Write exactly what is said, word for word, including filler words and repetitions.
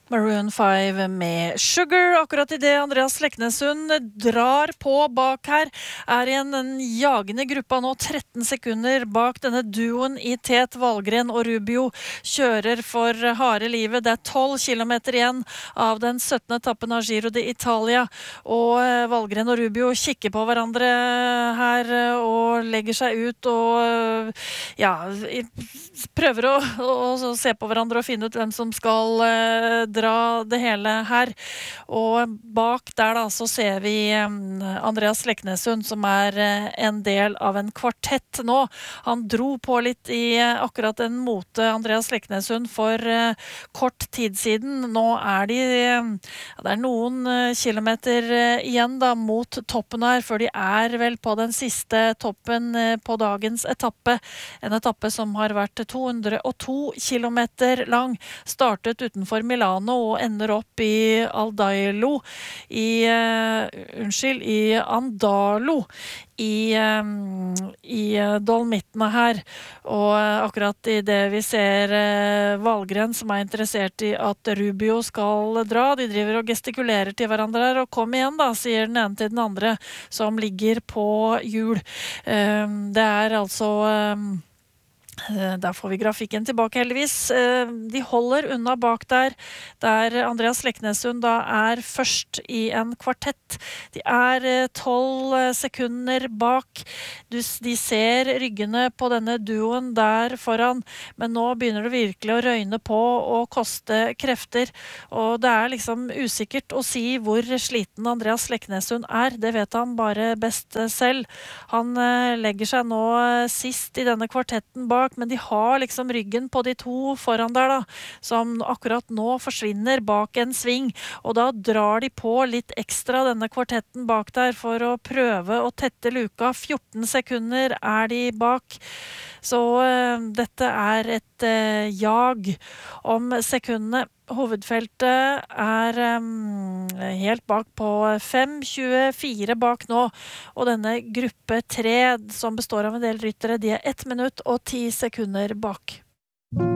Maroon five med Sugar. Akkurat i det Andreas Leknessund drar på bak her, er igjen en jagende gruppe nå tretten sekunder bak denne duoen i Tet Valgren og Rubio kjører for harde livet. Det er tolv kilometer igjen av den syttende etappen av Giro d'Italia, og Valgren og Rubio kikker på hverandre her og legger seg ut og ja, prøver å, å se på hverandre og finne ut hvem som skal dra det hele her. Og bak der da så ser vi Andreas Leknessund, som er en del av en kvartett nå. Han dro på litt i akkurat den mote Andreas Leknessund for kort tid siden. Nå er de det er noen kilometer igjen da mot toppen her, for de er vel på den siste toppen på dagens etappe. En etappe som har vært to hundre og to kilometer lang, startet utenfor Milano og ender opp i Aldailo i, uh, unnskyld, i Andalo i, um, i Dolmittene her. Og uh, akkurat i det vi ser uh, Valgren som er interessert i at Rubio skal dra, de driver og gestikulerer til hverandre her, og kom igjen da, sier den ene til den andre som ligger på hjul. Um, det er altså um, Der får vi grafikken tilbake heldigvis. De holder unna bak der, der Andreas Leknessund da er først i en kvartett. De er tolv sekunder bak. De ser ryggene på denne duoen der foran, men nå begynner det virkelig å røyne på og koste krefter. Og det er liksom usikkert å si hvor sliten Andreas Leknessund er. Det vet han bare best selv. Han legger seg nå sist i denne kvartetten bak, men de har liksom ryggen på de to foran der da, som akkurat nå forsvinner bak en sving, og da drar de på litt ekstra denne kvartetten bak der for å prøve å tette luka. fjorten sekunder er de bak, så uh, dette er et uh, jag om sekundene. Hovedfeltet er um, helt bak på fem tjuefire bak nå, og denne gruppe tre, som består av en del ryttere, de er ett minutt og ti sekunder bak.